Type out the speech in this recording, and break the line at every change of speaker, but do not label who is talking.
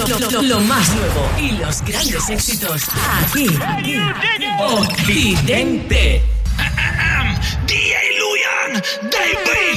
Lo más nuevo y los grandes éxitos aquí. Occidente.